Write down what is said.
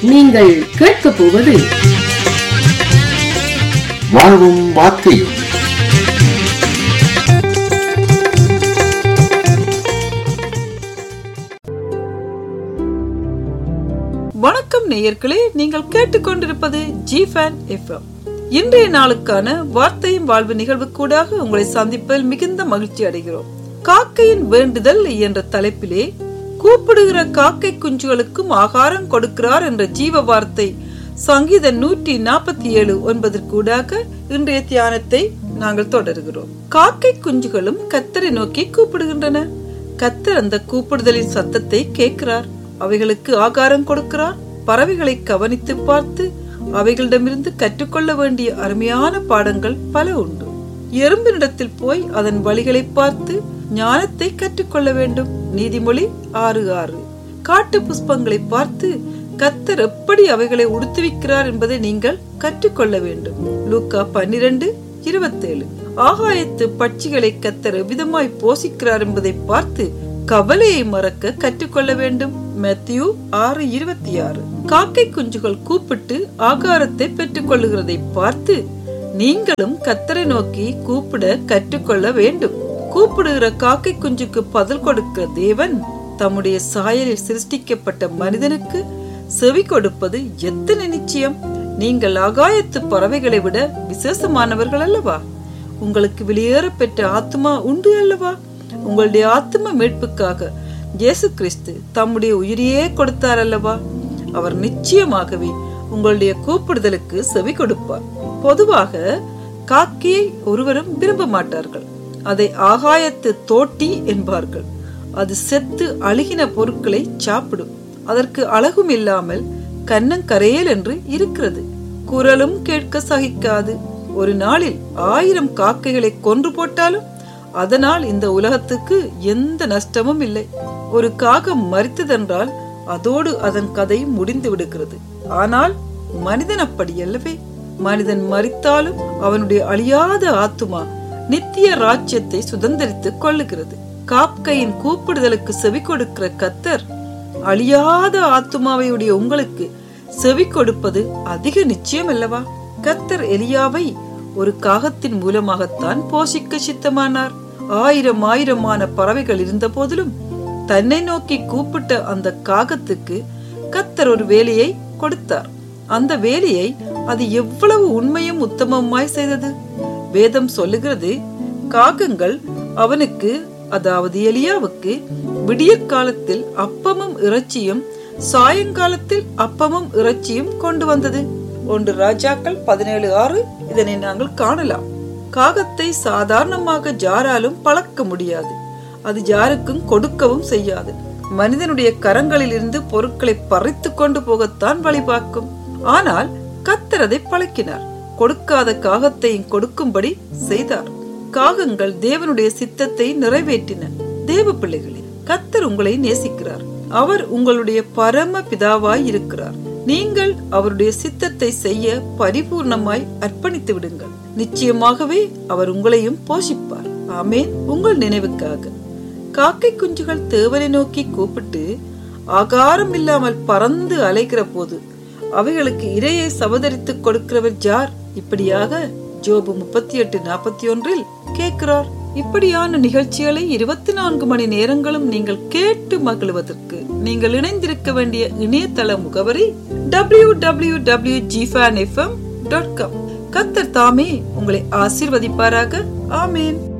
நீங்கள் கேட்கப் போவது வாழ்வும் வார்த்தையும். வணக்கம் நேயர்களே, நீங்கள் கேட்டுக்கொண்டிருப்பது ஜிஃபன் எஃப்எம். இன்றைய நாளுக்கான வார்த்தையும் வாழ்வு நிகழ்வு கூடாக உங்களை சந்திப்பதில் மிகுந்த மகிழ்ச்சி அடைகிறோம். காக்கையின் வேண்டுதல் என்ற தலைப்பிலே கூப்பிடுகிற காக்கை குஞ்சுகளுக்கும் ஆகாரம் கொடுக்கிறார் என்ற ஜீவ வார்த்தை சங்கீதம் 147:9 கூடாக இன்றைய தியானத்தை நாங்கள் தொடர்கிறோம். காக்கை குஞ்சுகளும் கர்த்தரை நோக்கி கூப்பிடுகின்றன. கர்த்தர் அந்த கூப்பிடுதலின் சத்தத்தை கேட்கிறார். அவைகளுக்கு ஆகாரம் கொடுக்கிறார். பறவைகளை கவனித்து பார்த்து அவைகளிடமிருந்து கற்றுக்கொள்ள வேண்டிய அருமையான பாடங்கள் பல உண்டு. எறும்பினிடத்தில் போய் அதன் வழிகளை பார்த்து ஞானத்தை கற்றுக்கொள்ள வேண்டும். நீதிமொழி 6:6. காட்டு புஷ்பங்களை பார்த்து கர்த்தர் எப்படி அவைகளை உடுத்துவிக்கிறார் என்பதை நீங்கள் கற்றுக்கொள்ள வேண்டும். லூக்கா 12:27. ஆகாயத்து பட்சிகளை கர்த்தர் எவ்விதமாய் போஷிக்கிறார் என்பதை பார்த்து கவலையை மறக்க கற்றுக்கொள்ள வேண்டும். மேத்யூ 6:26. காக்கை குஞ்சுகள் கூப்பிட்டு ஆகாரத்தை பெற்றுக் கொள்ளுகிறதை பார்த்து நீங்களும் கர்த்தரை நோக்கி கூப்பிட கற்றுக்கொள்ள வேண்டும். கூப்பிடுகிற காக்கை குஞ்சுக்கு பதில் கொடுக்கிற தேவன் தம்முடைய சாயலில் சிருஷ்டிக்கப்பட்ட மனிதனுக்கு செவி கொடுப்பது எத்தனை நிச்சயம்! நீங்கள் ஆகாயத்து பறவைகளை விட விசேஷமானவர்கள் அல்லவா? உங்களுக்கு வெளியேற பெற்ற ஆத்மா உண்டு அல்லவா? உங்களுடைய ஆத்ம மீட்புக்காக இயேசு கிறிஸ்து தம்முடைய உயிரையே கொடுத்தார் அல்லவா? அவர் நிச்சயமாகவே உங்களுடைய கூப்பிடுதலுக்கு செவி கொடுப்பார். பொதுவாக காக்கையை ஒருவரும் விரும்ப மாட்டார்கள். அதை ஆகாயத்து தோட்டி என்பார்கள். அது செத்து அழுகின பொருட்களை சாப்பிடும். அதற்கு அழகும் இல்லாமல் கன்னங்கரையல் என்று இருக்கிறது. குரலும் கேட்க சகிக்காது. ஒரு நாளில் 1000 காக்கைகளை கொன்று போட்டாலும் அதனால் இந்த உலகத்துக்கு எந்த நஷ்டமும் இல்லை. ஒரு காகம் மரித்ததென்றால் அதோடு அதன் கதை முடிந்து விடுகிறது. ஆனால் மனிதன் அப்படி அல்லவே. மனிதன் மரித்தாலும் அவனுடைய அழியாத ஆத்துமா நித்திய ராஜ்யத்தை சுதந்திரித்துக் கொள்ளுகிறது. காக்கையின் கூப்பிடுதலுக்கு செவி கொடுக்கிற கர்த்தர் அழியாத ஆத்துமாவையுடைய உங்களுக்கு செவி கொடுப்பது அதிக நிச்சயம் அல்லவா? கர்த்தர் எலியாவை ஒரு காகத்தின் மூலமாகத்தான் போஷிக்க சித்தமானார். 1000 பறவைகள் இருந்த போதிலும் தன்னை நோக்கி கூப்பிட்ட அந்த காகத்துக்கு கர்த்தர் ஒரு வேலையை கொடுத்தார். அந்த வேலையை அது எவ்வளவு உண்மையும் உத்தமமாய் செய்தது. வேதம் சொல்லுகிறது, காகங்கள் அவனுக்கு, அதாவது எலியாவுக்கு விடியற் காலத்தில் அப்பமும் இறைச்சியும் சாயங்காலத்தில் அப்பமும் இறைச்சியும் கொண்டு வந்தது. 1 ராஜாக்கள் 17:6. இதனை நாங்கள் காணலாம். காகத்தை சாதாரணமாக யாராலும் பழக்க முடியாது. அது யாருக்கும் கொடுக்கவும் செய்யாது. மனிதனுடைய கரங்களில் இருந்து பொருட்களை பறித்து கொண்டு போகத்தான் வழிபார்க்கும். ஆனால் கர்த்தர் அதை பழக்கினார். கொடுக்காத காகத்தையும் கொடுக்கும்படி செய்தார். காகங்கள் தேவனுடைய சித்தத்தை நிறைவேற்றின. தேவ பிள்ளைகளே, கர்த்தர் உங்களை நேசிக்கிறார். அவர் உங்களுடைய பரம பிதாவாய் இருக்கிறார். நீங்கள் அவருடைய சித்தத்தை செய்ய பரிபூர்ணமாய் அர்ப்பணித்து விடுங்கள். நிச்சயமாகவே அவர் உங்களையும் போஷிப்பார். ஆமேன். உங்கள் நினைவுக்காக காக்கை குஞ்சுகள் தேவனை நோக்கி கூப்பிட்டு ஆகாரம் இல்லாமல் பறந்து அலைகிற போது அவைகளுக்கு இரையை சவதரித்துக் கொடுக்கிறவர் யார்? இப்படியாக யோபு 38:41 கேட்கிறார். இப்படியான நிகழ்ச்சிகளை 24 மணி நேரங்களும் நீங்கள் கேட்டு மகிழ்வதற்கு நீங்கள் இணைந்திருக்க வேண்டிய இணையதள முகவரி www.gfanfm.com. கர்த்தர் தாமே உங்களை ஆசீர்வதிப்பாராக. ஆமேன்.